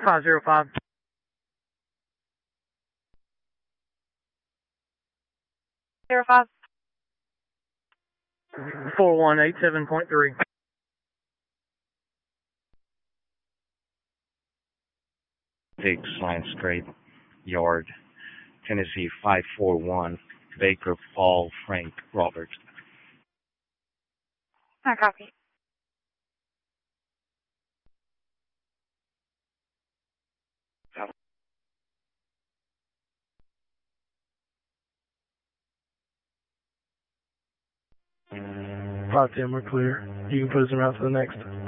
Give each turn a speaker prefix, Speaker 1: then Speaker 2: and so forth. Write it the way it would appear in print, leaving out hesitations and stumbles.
Speaker 1: 505.
Speaker 2: 05.
Speaker 1: 4187.3.
Speaker 3: Six Line Scrape Yard, Tennessee 541, Baker Paul Frank Robert.
Speaker 2: I copy.
Speaker 1: Five 10, we're clear. You can put us in route to the next.